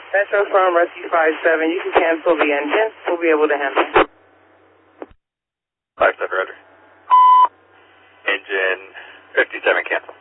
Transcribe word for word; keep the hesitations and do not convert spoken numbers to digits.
Metro from Rescue five seven, you can cancel the engine. We'll be able to handle it. five seven, roger. Engine fifty-seven, cancel.